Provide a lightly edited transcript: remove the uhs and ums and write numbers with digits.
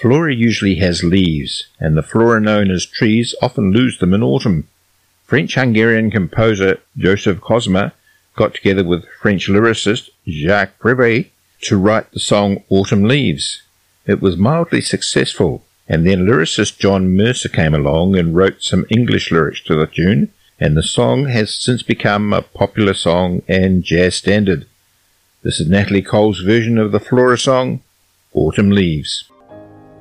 Flora usually has leaves, and the flora known as trees often lose them in autumn. French-Hungarian composer Joseph Cosma got together with French lyricist Jacques Prévert to write the song Autumn Leaves. It was mildly successful, and then lyricist John Mercer came along and wrote some English lyrics to the tune, and the song has since become a popular song and jazz standard. This is Natalie Cole's version of the Flora song, Autumn Leaves.